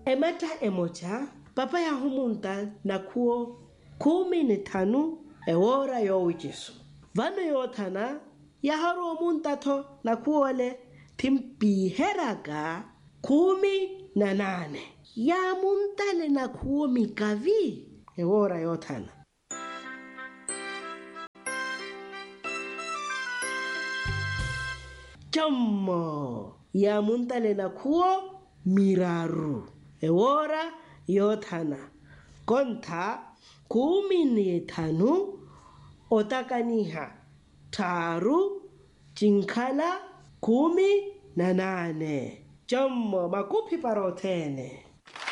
Emata emocha, papa ya humunta na kuo 15 ewora yo wichisu. Vano yothana ya haro muntato na kuole timpi heraga 18. Ya muntale na kuo mikavi ewora yothana. Chammo ya muntale na kuo miraru ewora yothana. Konta 15 otakaniha taru chinkala 18. Chammo makupi parotene.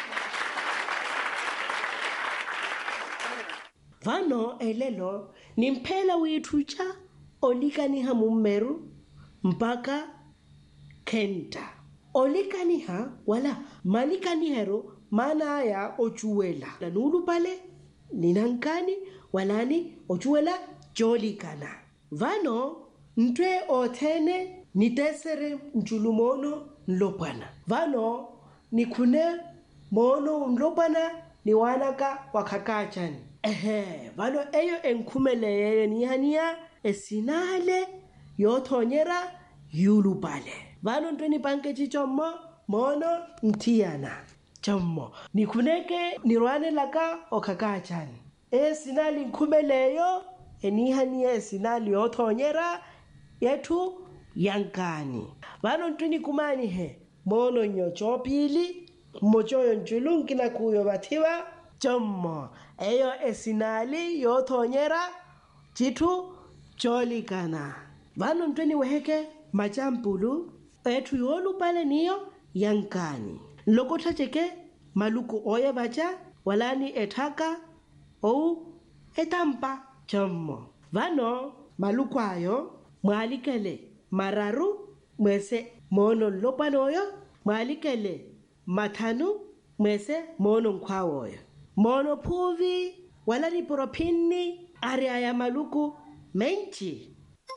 Vano elelo nimpela withucha olikaniha mummeru mpaka kenta. Olikaniha wala malikanihero mana ya ochuela. Lanulu pale ninankani walani ochuela jolikana. Vano ntwe othene nitesere njulumono nlopana. Vano nikune mono nlopana niwanaka wakakachani. Vano eyo enkumele nihania esinale yothonyera yulupale. Vano ntweni panke chichomo mono ntiana. Chammo nikuneke nirwane laka okakachani. Esinali nkumeleyo enihania esinali yothonyera yetu yankani. Vano ntweni kumani he mono nyochopili mochoyo njulungi na kuyo bathiwa. Chammo eyo esinali yothonyera chitu cholikana. Vano ntweni weheke machampulu etu yolu pale niyo yankani. Lokotha cheke maluku oye bacha walani ethaka ou etampa. Chammo vano maluku ayo mwalikele mararu mwese mono lopanoyo, mwalikele mathanu mwese mono nkwawoyo. Mono puvi walani poropini ari aya maluku menchi.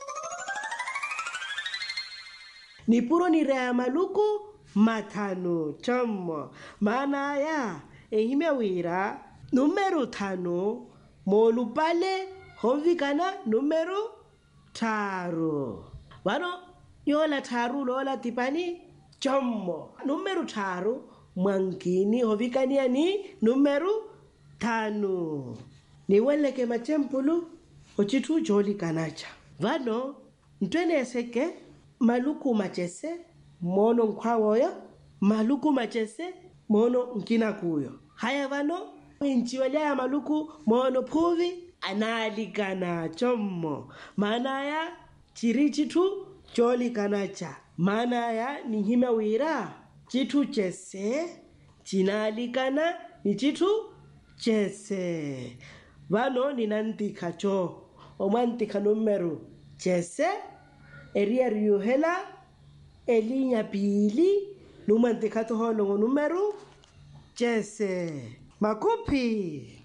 Nipuro ni rea maluku mathanu. Chammo mana ya ehime wira numero 5 molupale hovikana numero 3. Vano yola 3 lola tipani. Chammo numero 3 mwankini hovikania ni numero 5. Niweleke machempulu ochitu joli kanacha. Vano ntwene seke maluku machese mono nkwawoyo, maluku machese mono nkina kuyo. Haya vano inchiwele ya maluku mono puvi analikana. Chammo mana ya chirichitu joli kanacha. Mana ya nihime wira chitu chese chinalikana ni chitu chese. Vano ninantika cho omantika numero chese eria riuhela elinya pili numantika toholo numero chese. Makupi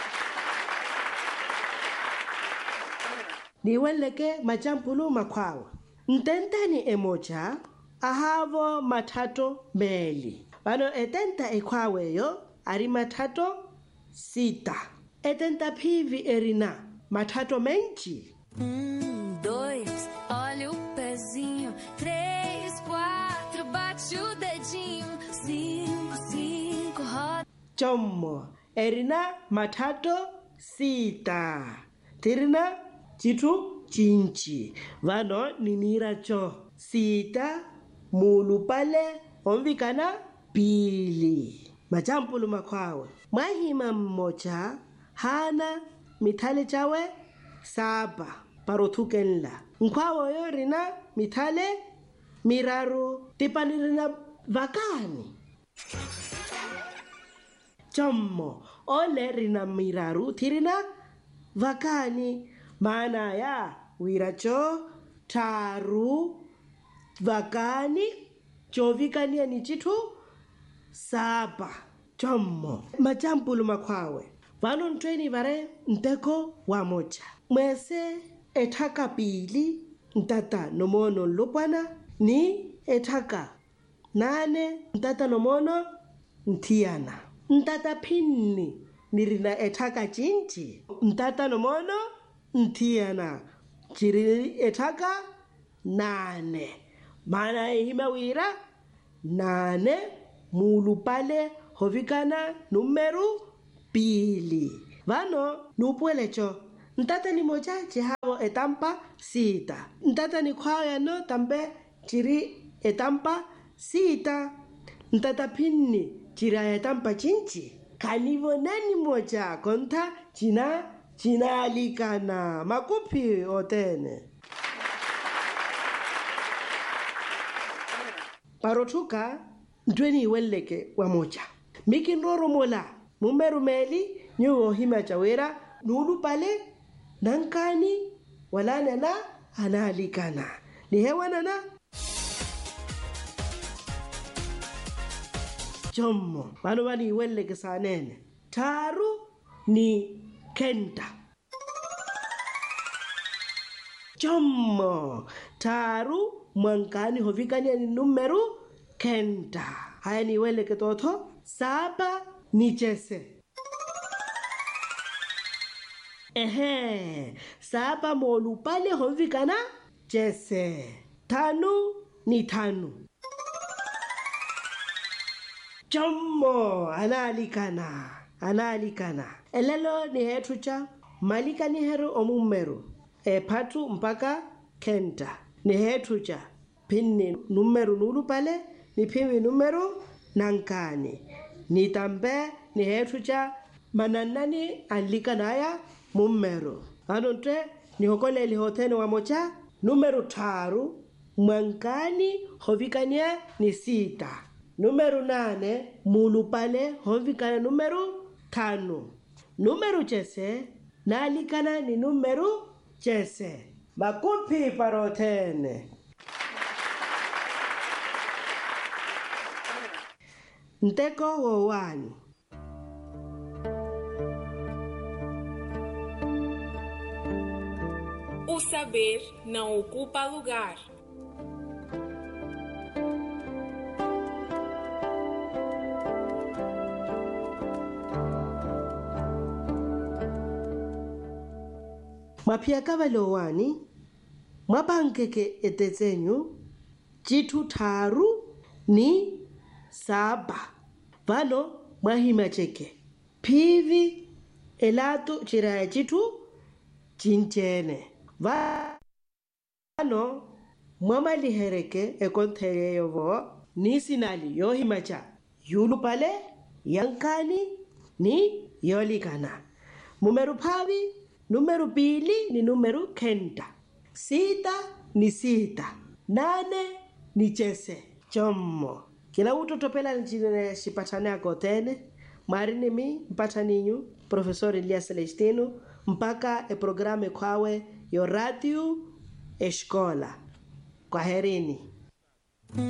niweleke machampulu makwawa. Ntentani emocha ahavo matato meli. Vano etenta ekwaweyo ari matato 6. Etenta pivi erina matato menchi. 2, olha o pezinho. 3, 4, bate o dedinho. 5, roda. Chammo erina matato 6. Tirina chitu chinchi. Vano ninira cho 6 mulupale omvikana pili. Machampulu makwawe. Mahima mmocha hana mithale chawe 7 parothukenla. Nkwawoyo rina mithale miraru tipani rina vakani. Chammo ole rina miraru tirina vakani. Mana ya wiracho 3 vakani chovikania ni chitu 7. Chammo machampulu makwawe. Vano ntweni vare nteko wa mocha. Mwese ethaka pili ntata nomono lopana ni ethaka 8 ntata nomono nthiana. Ntata pinni nirina ethaka chinchi. Ntata nomono nthiana chiri ethaka nane. Mana hima wira nane mulupale hovikana numero pili. Vano nupuelecho. Ntata ni moja chihavo etampa sita. Ntata ni kwaya no tambe chiri etampa sita. Ntata pinni chira etampa chinchi. Kanivo nani moja konta china alikana. Makupi otene. Parotuka ndweni iweleke wa moja. Mikinroro mola mumeru meli nyuo hima chawera nulu pale nankani wala nana analikana. Ni hewa nana Jommo bano bani iweleke sanene. Taru ni kenta. Jommo taru mwankani hovikani ni numeru kenta. Haya ni iweleke toto. Saba ni jese. Saba molupale hovikana jese. Tanu ni tanu. Jommo analikana. Elelo ni hetucha. Malika ni heru omumeru. Patu mpaka kenta. Ni hetucha. Pinni numeru nulupale. Ni pimi numeru nankani. Ni tambe ni hetucha. Mananani alikanaya mumeru. Anonte ni hokole lihotene wa mocha. Numeru taru. Mwankani hovikania ni sita. Numeru 8 mulupale hovikana numeru 5. Numeru jese nalikana ni numeru jese. Makupi parotene. Nteko wowani. O saber não ocupa lugar. Mapia kavalowani mwapankeke etetsenyu chitu taru ni saba. Vano mwahima cheke. Pivi elatu chiraya chitu chinchene. Vano mwamalihereke ekontere yovo nisinali yohimacha. Yulupale yankani ni yolikana. Mumeru pavi numeru pili ni numeru kenta. Sita ni sita. 8 ni jese. Jommo. Kila utotopela njine shipatane akotene. Marini mi mpataninyu Profesor Elias Celestino mpaka programe kwawe yo radio escola. Kwaherini.